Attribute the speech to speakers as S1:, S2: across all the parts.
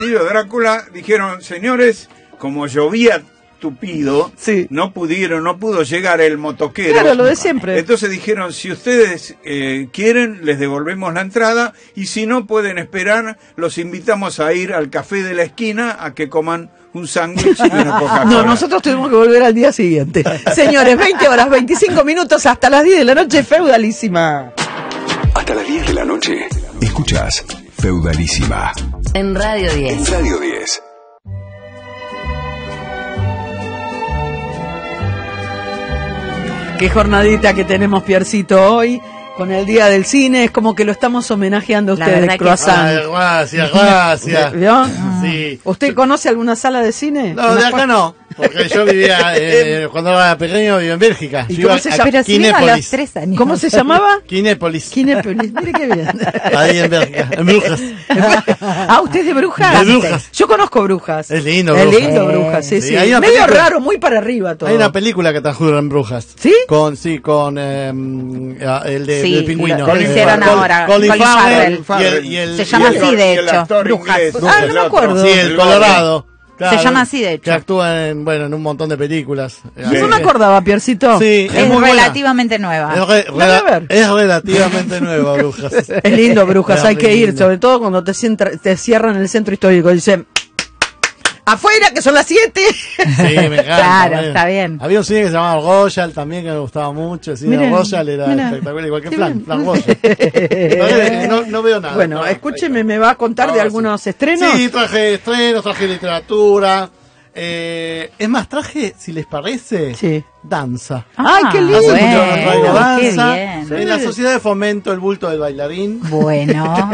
S1: Drácula, dijeron, señores, como llovía tupido,
S2: sí,
S1: no pudo llegar el motoquero.
S2: Claro, lo de siempre.
S1: Entonces dijeron, si ustedes quieren, les devolvemos la entrada, y si no pueden esperar, los invitamos a ir al café de la esquina a que coman un sándwich y una Coca-Cola.
S2: No, nosotros tuvimos que volver al día siguiente. Señores, 20 horas, 25 minutos, hasta las 10 de la noche, Feudalísima.
S3: Hasta las 10 de la noche, escuchás Feudalísima.
S4: En Radio 10.
S3: En Radio 10.
S2: Qué jornadita que tenemos, Piercito, hoy, con el Día del Cine. Es como que lo estamos homenajeando a ustedes, Croissant.
S5: Gracias.
S2: ¿Vio?
S5: Sí.
S2: ¿Usted conoce alguna sala de cine?
S5: No, de acá no. Porque yo vivía, cuando era pequeño, vivía en Bélgica.
S2: ¿Y
S5: yo
S2: cómo
S5: iba
S2: se
S5: a
S2: llama?
S4: Pero si vino a los 3 años.
S2: ¿Cómo se llamaba?
S5: Kinépolis.
S2: Kinépolis, mire qué bien.
S5: Ahí en Bélgica, en Brujas.
S2: Ah, ¿usted es de Brujas?
S5: De Brujas.
S2: Yo conozco Brujas.
S5: Es lindo,
S2: Es
S5: Brujas.
S2: lindo Brujas, sí,
S5: Sí,
S2: sí.
S5: hay una
S2: Medio
S5: película-
S2: raro, muy para arriba todo.
S5: Hay una película que transcurre en Brujas.
S2: ¿Sí?
S5: Con el de
S4: Sí,
S5: del pingüino.
S4: lo hicieron ahora,
S5: Colin
S4: Colin
S5: Farrell.
S4: Farrell.
S5: Y el
S4: Se llama
S1: y el-
S4: así, de
S1: y el
S4: hecho,
S1: actor
S4: Brujas.
S1: inglés,
S2: Ah, no
S1: el
S2: me
S1: otro.
S2: acuerdo.
S5: Sí, el Colorado. Claro,
S4: Se llama así, de hecho.
S5: Que actúa en un montón de películas.
S2: No me acordaba, Piercito.
S5: Sí,
S4: Es
S5: muy buena.
S4: relativamente nueva.
S2: voy a ver.
S5: Es relativamente nueva, Brujas.
S2: Es lindo, Brujas,
S5: Es
S2: hay que ir,
S5: lindo.
S2: sobre todo cuando te cierran el centro histórico. Dicen, afuera, que son las 7.
S5: Sí, me encanta.
S4: Claro,
S5: bueno.
S4: está bien.
S5: Había un cine que se llamaba Royal también, que me gustaba mucho. El cine
S2: Miren,
S5: Royal era
S2: mira.
S5: espectacular, igual que
S2: Qué
S5: Flan,
S2: bien.
S5: Flan Royal. No veo nada.
S2: Bueno,
S5: No,
S2: escúcheme, me va a contar de
S5: Ahora
S2: algunos
S5: sí.
S2: estrenos.
S5: Sí, traje estrenos, traje literatura. Es más, traje, si les parece,
S2: Sí.
S5: danza.
S2: ¡Ay, qué lindo!
S5: Hace mucho que no traigo
S4: Bueno, qué
S5: danza.
S4: bien.
S5: En la sociedad de fomento, el bulto del bailarín.
S4: Bueno.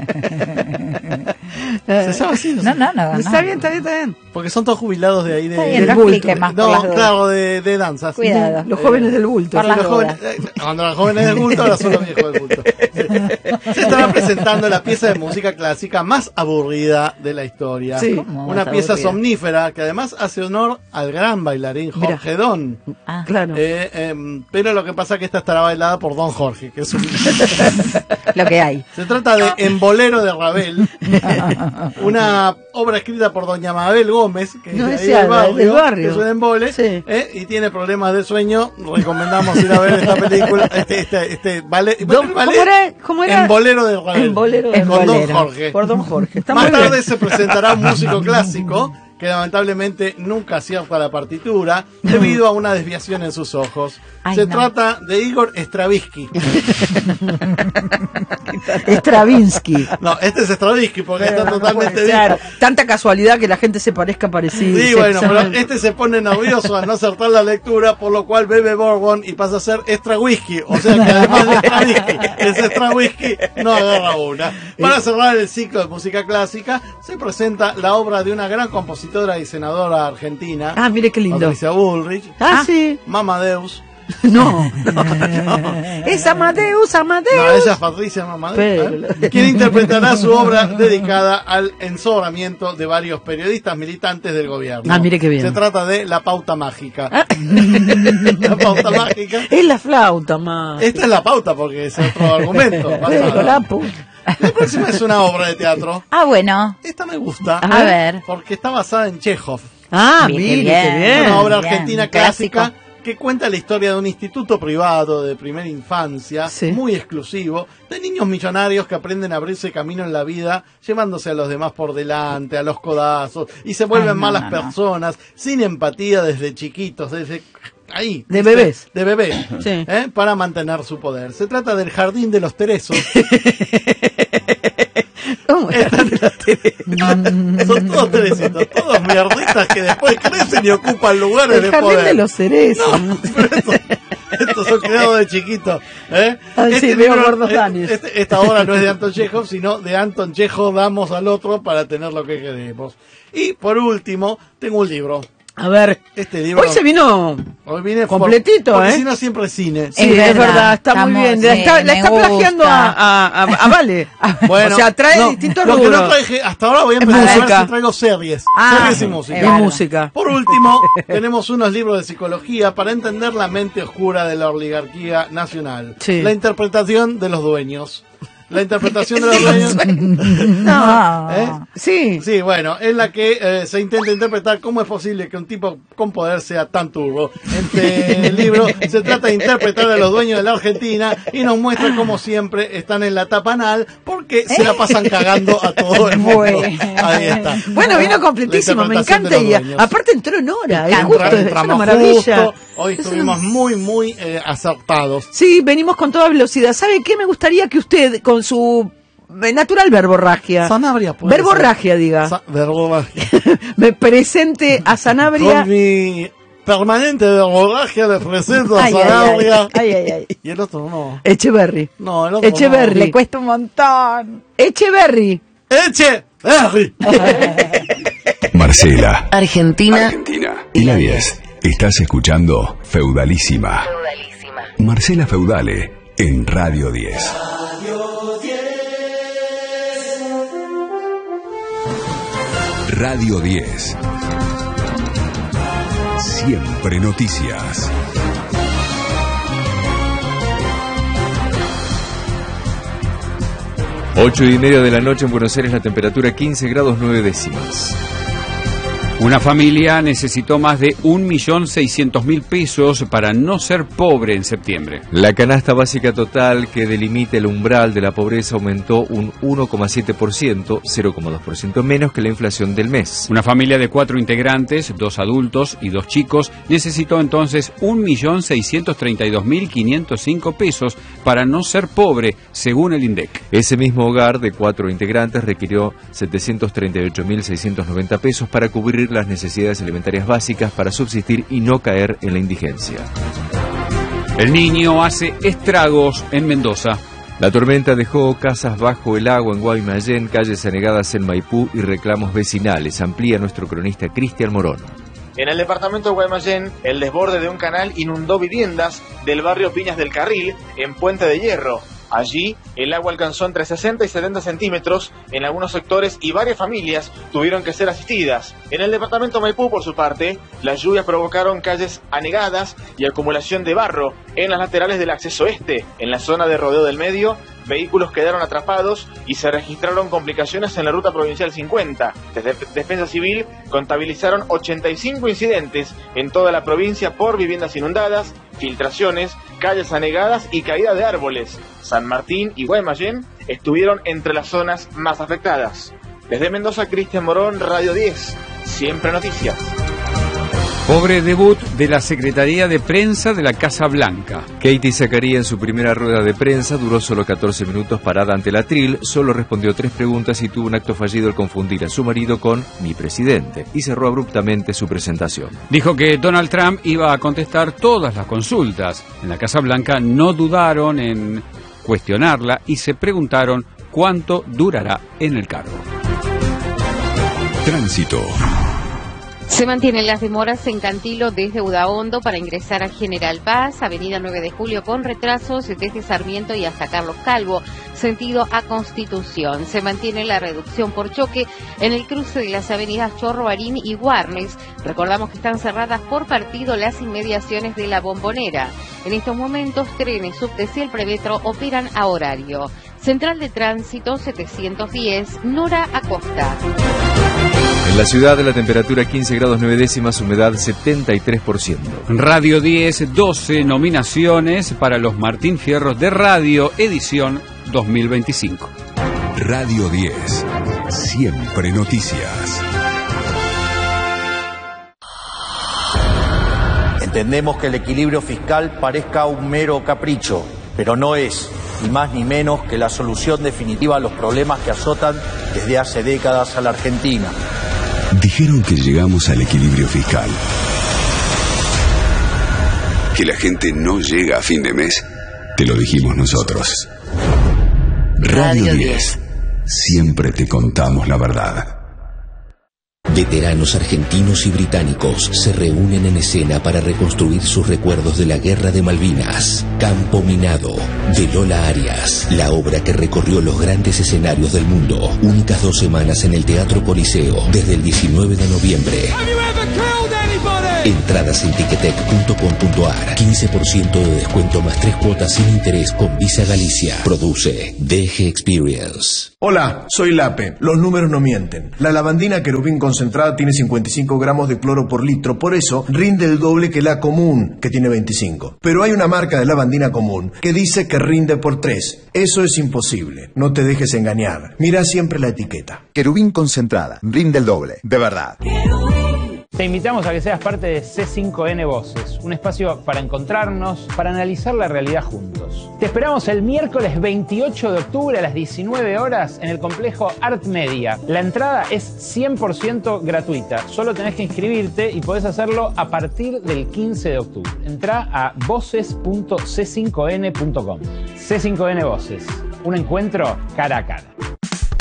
S5: ¿Se llama así? No sé.
S4: No.
S2: Está bien, está bien, está bien.
S5: Porque son todos jubilados de ahí.
S4: Está bien,
S2: del
S4: no
S2: bulto.
S4: explique más por las
S5: No,
S4: dudas.
S5: claro, de danza. sí.
S4: Cuidado.
S2: Los jóvenes del bulto.
S4: Por las
S5: Los jóvenes,
S4: dudas.
S5: cuando los jóvenes del bulto, ahora son los viejos del bulto. Se estará presentando la pieza de música clásica más aburrida de la historia.
S2: Sí.
S4: ¿Cómo
S5: Una
S4: más
S5: pieza
S4: aburrida?
S5: somnífera que además hace honor al gran bailarín Jorge Don.
S4: Ah,
S2: Claro.
S5: Pero lo que pasa es que esta estará bailada por Don Jorge, que es un...
S4: lo que hay.
S5: Se trata de En Bolero de Ravel, una obra escrita por doña Mabel Gómez, que
S2: No
S5: es de ahí
S2: decía,
S5: del barrio,
S2: del barrio.
S5: que es un embole,
S2: Sí.
S5: y tiene problemas de sueño. Recomendamos ir a ver esta película, este ballet.
S2: Don- ¿cómo era?
S5: En Bolero de Ravel.
S2: En Bolero de
S5: con
S4: Ravel.
S5: Don Jorge.
S2: Por Don Jorge. Está
S5: Más
S2: muy bien.
S5: tarde se presentará un músico clásico que lamentablemente nunca acierta la partitura debido a una desviación en sus ojos.
S4: Ay,
S5: Se
S4: no.
S5: trata de Igor Stravinsky.
S2: Stravinsky.
S5: No, este es Stravinsky porque está
S2: No
S5: totalmente
S2: puede ser.
S5: dicho.
S2: Tanta casualidad que la gente se parezca parecido.
S5: Sí, bueno, pero este se pone nervioso al no acertar la lectura, por lo cual bebe Bourbon y pasa a ser extra whisky. O sea que además de Stravinsky, es extra whisky, no agarra una. Para cerrar el ciclo de música clásica, se presenta la obra de una gran compositora y senadora argentina,
S2: Ah, mire qué lindo.
S5: Patricia Bullrich,
S2: Ah, sí.
S5: Mamadeus.
S2: No. Es Amadeus,
S5: No,
S2: Amadeus.
S5: ella es Patricia Mamadeus,
S2: Pero-
S5: quien interpretará su obra dedicada al ensobramiento de varios periodistas militantes del gobierno.
S2: Ah, mire qué bien.
S5: Se trata de La Pauta Mágica.
S2: Ah.
S5: La Pauta Mágica.
S2: Es la flauta, más.
S5: Esta es la pauta porque es otro argumento.
S2: Pero la pu-
S5: La próxima es una obra de teatro.
S4: Ah, bueno.
S5: Esta me gusta
S4: A ver.
S5: porque está basada en Chekhov.
S2: Ah,
S4: Bien,
S2: mire,
S4: bien.
S2: qué bien.
S5: Una obra
S4: bien,
S5: argentina
S4: clásico.
S5: clásica que cuenta la historia de un instituto privado de primera infancia,
S2: Sí.
S5: muy exclusivo, de niños millonarios que aprenden a abrirse camino en la vida, llevándose a los demás por delante, a los codazos, y se vuelven
S4: Ay, no,
S5: malas
S4: no, no.
S5: personas, sin empatía desde chiquitos, desde ahí.
S2: De
S5: ¿viste?
S2: bebés.
S5: De bebés,
S2: Sí.
S5: para mantener su poder. Se trata del Jardín de los Teresos.
S2: ¿Cómo era?
S5: Son todos teresitos, todos mierditas que después crecen y ocupan lugares
S2: El
S5: de
S2: jardín
S5: poder.
S2: de los cerezos.
S5: No, pero estos son creados de chiquitos.
S2: Ah, sí, veo gordos danis.
S5: Esta obra no es de Anton Chekhov, sino de Anton Chekhov damos al otro para tener lo que queremos. Y por último, tengo un libro.
S2: A ver,
S5: Este libro.
S2: hoy se vino
S5: Hoy vine
S2: completito,
S5: porque
S2: ¿eh?
S5: si no siempre es cine.
S2: Sí,
S4: Es
S2: es
S4: verdad,
S2: verdad, está muy
S4: estamos-
S2: bien.
S4: sí,
S2: La está
S4: me
S2: plagiando
S4: gusta.
S2: a Vale.
S5: Bueno,
S2: o sea, trae
S5: no,
S2: distintos
S5: lo que no
S2: rubros.
S5: traje, hasta ahora voy a
S2: Es
S5: empezar a ver
S2: música.
S5: si traigo series.
S4: Ah,
S5: Series y
S4: es
S5: música.
S2: Y
S4: bárbaro.
S2: música.
S5: Por último, tenemos unos libros de psicología para entender la mente oscura de la oligarquía nacional.
S2: Sí.
S5: La interpretación de los dueños. La interpretación de los dueños.
S2: No. Sí.
S5: Sí, bueno, es la que se intenta interpretar cómo es posible que un tipo con poder sea tan turbo. Este libro se trata de interpretar a los dueños de la Argentina y nos muestra cómo siempre están en la tapa anal porque se la pasan cagando a todo el mundo. Ahí está.
S2: Bueno, vino completísimo, me encanta. Y aparte entró en hora, es justo, es una maravilla.
S5: Justo. Hoy estuvimos muy acertados.
S2: Sí, venimos con toda velocidad. ¿Sabe qué? Me gustaría que usted, con su natural verborragia,
S5: Sanabria,
S2: verborragia, diga,
S5: verborragia,
S2: me presente a Sanabria.
S5: Con mi permanente verborragia le presento a Sanabria.
S2: Ay.
S5: Y el otro no.
S2: Echeverry.
S5: No, el otro
S2: Echeverry.
S5: no.
S4: Le cuesta un montón.
S2: Echeverry.
S5: Echeverry.
S3: Marcela.
S6: Argentina.
S3: Y la 10. Estás escuchando Feudalísima. Marcela Feudale en Radio 10. Radio 10. Siempre noticias.
S7: Ocho y media de la noche en Buenos Aires, la temperatura 15 grados 9 décimas.
S8: Una familia necesitó más de 1.600.000 pesos para no ser pobre en septiembre.
S7: La canasta básica total que delimita el umbral de la pobreza aumentó un 1,7%, 0,2% menos que la inflación del mes.
S8: Una familia de 4 integrantes, 2 adultos y 2 chicos, necesitó entonces 1.632.505 pesos para no ser pobre, según el INDEC.
S7: Ese mismo hogar de 4 integrantes requirió 738.690 pesos para cubrir las necesidades alimentarias básicas para subsistir y no caer en la indigencia.
S8: El Niño hace estragos en Mendoza.
S7: La tormenta dejó casas bajo el agua en Guaymallén, calles anegadas en Maipú y reclamos vecinales. Amplía nuestro cronista Cristian Morón.
S9: En el departamento de Guaymallén, el desborde de un canal inundó viviendas del barrio Piñas del Carril, en Puente de Hierro. Allí, el agua alcanzó entre 60 y 70 centímetros en algunos sectores y varias familias tuvieron que ser asistidas. En el departamento Maipú, por su parte, las lluvias provocaron calles anegadas y acumulación de barro en las laterales del acceso este. En la zona de Rodeo del Medio, vehículos quedaron atrapados y se registraron complicaciones en la ruta provincial 50. Desde Defensa Civil contabilizaron 85 incidentes en toda la provincia por viviendas inundadas, filtraciones, calles anegadas y caída de árboles. San Martín y Guaymallén estuvieron entre las zonas más afectadas. Desde Mendoza, Cristian Morón, Radio 10, Siempre Noticias.
S8: Pobre debut de la Secretaría de Prensa de la Casa Blanca.
S7: Katie Zacarías en su primera rueda de prensa duró solo 14 minutos parada ante la Atril, solo respondió 3 preguntas y tuvo un acto fallido al confundir a su marido con mi presidente y cerró abruptamente su presentación.
S8: Dijo que Donald Trump iba a contestar todas las consultas. En la Casa Blanca no dudaron en cuestionarla y se preguntaron cuánto durará en el cargo.
S3: Tránsito.
S10: Se mantienen las demoras en Cantilo desde Udaondo para ingresar a General Paz, Avenida 9 de Julio con retrasos desde Sarmiento y hasta Carlos Calvo, sentido a Constitución. Se mantiene la reducción por choque en el cruce de las avenidas Chorro, Barín y Warnes. Recordamos que están cerradas por partido las inmediaciones de la Bombonera. En estos momentos, trenes subte Ciel Premetro operan a horario. Central de Tránsito 710, Nora Acosta.
S7: En la ciudad, la temperatura 15 grados 9 décimas, humedad 73%.
S8: Radio 10, 12 nominaciones para los Martín Fierros de Radio, edición 2025.
S3: Radio 10, Siempre Noticias.
S11: Entendemos que el equilibrio fiscal parezca un mero capricho, pero no es, ni más ni menos, que la solución definitiva a los problemas que azotan desde hace décadas a la Argentina.
S3: Dijeron que llegamos al equilibrio fiscal. Que la gente no llega a fin de mes. Te lo dijimos nosotros. Radio 10. Siempre te contamos la verdad.
S12: Veteranos argentinos y británicos se reúnen en escena para reconstruir sus recuerdos de la Guerra de Malvinas. Campo Minado, de Lola Arias, la obra que recorrió los grandes escenarios del mundo. Únicas 2 semanas en el Teatro Coliseo, desde el 19 de noviembre. Entradas en ticketek.com.ar. 15% de descuento más 3 cuotas sin interés con Visa Galicia. Produce DG Experience.
S6: Hola, soy Lape. Los números no mienten. La lavandina Querubín concentrada tiene 55 gramos de cloro por litro, por eso rinde el doble que la común, que tiene 25. Pero hay una marca de lavandina común que dice que rinde por 3. Eso es imposible. No te dejes engañar. Mira siempre la etiqueta.
S13: Querubín concentrada. Rinde el doble. De verdad.
S14: Te invitamos a que seas parte de C5N Voces, un espacio para encontrarnos, para analizar la realidad juntos. Te esperamos el miércoles 28 de octubre a las 19 horas en el complejo Art Media. La entrada es 100% gratuita, solo tenés que inscribirte y podés hacerlo a partir del 15 de octubre. Entrá a voces.c5n.com. C5N Voces, un encuentro cara a cara.